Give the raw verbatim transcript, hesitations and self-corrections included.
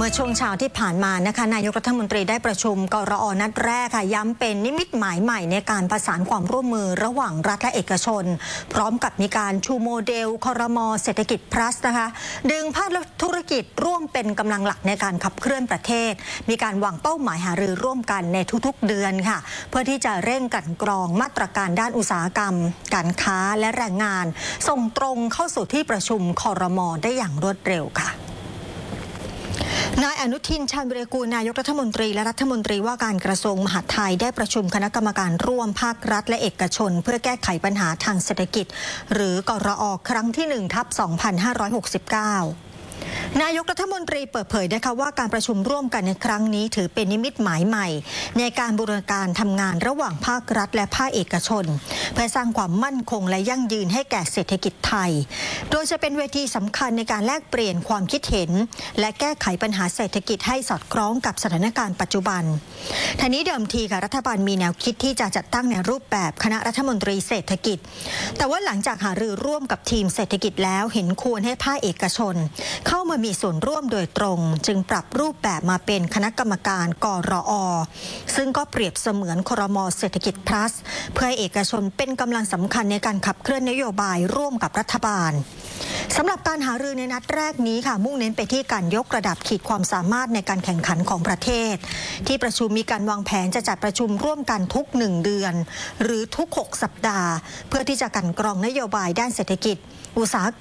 มื่อช่วงเช้าที่ผ่านมานะคะนายกรัฐมนตรีได้ประชุมกรอนัดแรกค่ะย้ำเป็นนิมิตหมายใหม่ในการประสานความร่วมมือระหว่างรัฐและเอกชนพร้อมกับมีการชูโมเดลครม.เศรษฐกิจ plus นะคะดึงภาคธุรกิจร่วมเป็นกำลังหลักในการขับเคลื่อนประเทศมีการวางเป้าหมายหารือร่วมกันในทุกๆเดือนค่ะเพื่อที่จะเร่งกลั่นกรองมาตรการด้านอุตสาหกรรมการค้าและแรงงานส่งตรงเข้าสู่ที่ประชุมครม.ได้อย่างรวดเร็วค่ะนายอนุทิน ชาญวิรากูลนายกรัฐมนตรีและรัฐมนตรีว่าการกระทรวงมหาดไทยได้ประชุมคณะกรรมการร่วมภาครัฐและเอกชนเพื่อแก้ไขปัญหาทางเศรษฐกิจหรือกรอครั้งที่หนึ่งทับสองพันห้าร้อยหกสิบเก้านายกรัฐมนตรีเปิดเผยนะคะว่าการประชุมร่วมกันในครั้งนี้ถือเป็นนิมิตหมายใหม่ในการบูรณาการทำงานระหว่างภาครัฐและภาคเอกชนเพื่อสร้างความมั่นคงและยั่งยืนให้แก่เศรษฐกิจไทยโดยจะเป็นเวทีสำคัญในการแลกเปลี่ยนความคิดเห็นและแก้ไขปัญหาเศรษฐกิจให้สอดคล้องกับสถานการณ์ปัจจุบันทางนี้เดิมทีค่ะรัฐบาลมีแนวคิดที่จะจัดตั้งในรูปแบบคณะรัฐมนตรีเศรษฐกิจแต่ว่าหลังจากหารือร่วมกับทีมเศรษฐกิจแล้วเห็นควรให้ภาคเอกชนเข้ามามีส่วนร่วมโดยตรงจึงปรับรูปแบบมาเป็นคณะกรรมการกรอซึ่งก็เปรียบเสมือนครม.เศรษฐกิจ plus เพื่อให้เอกชนเป็นกำลังสำคัญในการขับเคลื่อนนโยบายร่วมกับรัฐบาลสำหรับการหารือในนัดแรกนี้ค่ะมุ่งเน้นไปที่การยกระดับขีดความสามารถในการแข่งขันของประเทศที่ประชุมมีการวางแผนจะจัดประชุมร่วมกันทุกหนึ่งเดือนหรือทุกหกสัปดาห์เพื่อที่จะกลั่นกรองนโยบายด้านเศรษฐกิจอุตสาห